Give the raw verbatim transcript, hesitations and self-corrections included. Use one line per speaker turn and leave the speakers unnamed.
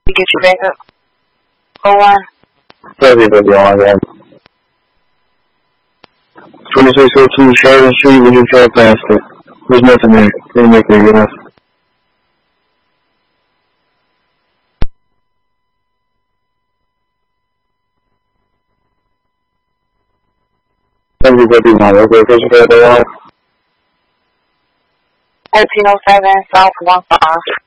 to get you back up. Go on.
Sorry, baby, on that. twenty-six oh two Sheridan Street, when you drive past it. There's nothing there. Didn't make it enough. Everybody, man. Okay, because you got the one.
thirteen oh seven South one five.